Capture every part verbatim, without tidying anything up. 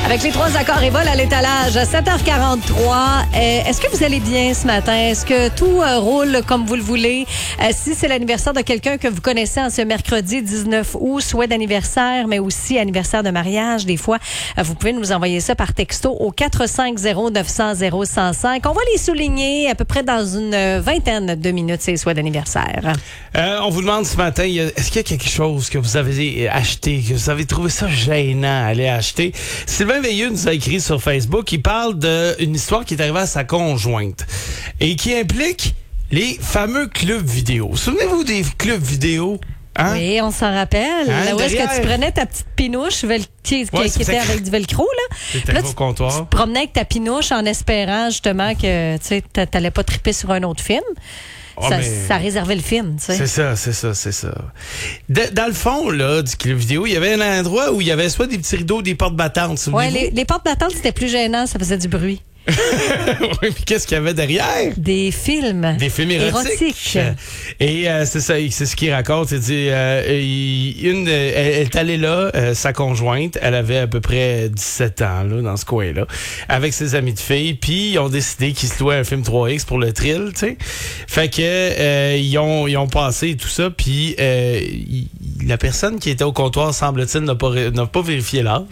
Avec les trois accords et vol à l'étalage à sept heures quarante-trois. Euh, est-ce que vous allez bien ce matin? Est-ce que tout euh, roule comme vous le voulez? Euh, si c'est l'anniversaire de quelqu'un que vous connaissez en ce mercredi dix-neuf août, souhait d'anniversaire, mais aussi anniversaire de mariage, des fois, euh, vous pouvez nous envoyer ça par texto au quatre cinq zéro neuf cent zéro cent cinq. On va les souligner à peu près dans une vingtaine de minutes, ces souhaits d'anniversaire. Euh, on vous demande ce matin, est-ce qu'il y a quelque chose que vous avez acheté, que vous avez trouvé ça gênant à aller acheter? Sylvain Veilleux nous a écrit sur Facebook, il parle d'une histoire qui est arrivée à sa conjointe et qui implique les fameux clubs vidéo. Souvenez-vous des clubs vidéo? Hein? Oui, on s'en rappelle. Hein, là où est-ce derrière... que tu prenais ta petite pinouche vel... qui, ouais, qui était avec du velcro, là? C'était là, au tu, comptoir. tu te promenais avec ta pinouche en espérant justement que tu n'allais pas triper sur un autre film. Oh, ça, mais... ça réservait le film, tu sais. C'est ça, c'est ça, c'est ça. De, dans le fond, là, du club vidéo, il y avait un endroit où il y avait soit des petits rideaux, des portes battantes. Oui, les, les portes battantes, c'était plus gênant, ça faisait du bruit. Oui, mais qu'est-ce qu'il y avait derrière? Des films. Des films érotiques. érotiques. Et euh, c'est ça, c'est ce qu'il raconte. Il dit, euh, il, une, elle, elle est allée là, euh, sa conjointe, elle avait à peu près dix-sept ans, là, dans ce coin-là, avec ses amis de filles, puis ils ont décidé qu'ils se louaient un film trois X pour le thrill, tu sais. Fait que, euh, ils ont, ils ont passé tout ça, puis euh, il, la personne qui était au comptoir, semble-t-il, n'a pas, n'a pas vérifié l'âge.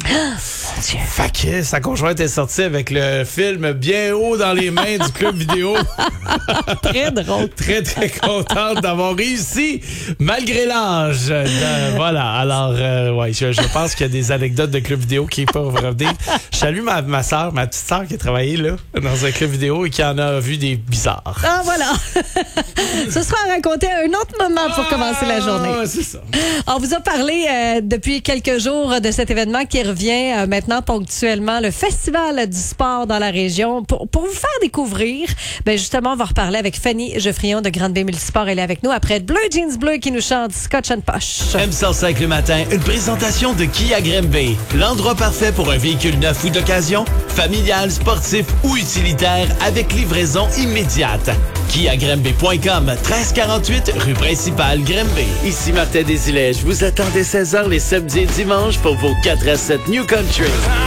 Fait que sa conjointe est sortie avec le film bien haut dans les mains du club vidéo. Très drôle. Très, très contente d'avoir réussi, malgré l'âge. De, voilà, alors, euh, ouais, je, je pense qu'il y a des anecdotes de club vidéo qui peuvent revenir. Je salue ma, ma soeur, ma petite soeur qui a travaillé là, dans un club vidéo et qui en a vu des bizarres. Ah, voilà. Ce sera à raconter un autre moment pour ah, commencer la journée. C'est ça. On vous a parlé euh, depuis quelques jours de cet événement qui revient euh, maintenant ponctuellement, le Festival du sport dans la région. Pour, pour vous faire découvrir, ben justement, on va reparler avec Fanny Geoffrion de Grande Bay Multisport. Elle est avec nous après Bleu Jeans Bleu qui nous chante Scotch and Posh. M cent cinq le matin, une présentation de Kia Grande Bay. L'endroit parfait pour un véhicule neuf ou d'occasion, familial, sportif ou utilitaire avec livraison immédiate. Kia Grande Bay point com, treize quarante-huit rue principale Grande Bay. Ici Martin Desilets, je vous attends dès seize heures les samedis et dimanches pour vos quatre à sept New Country.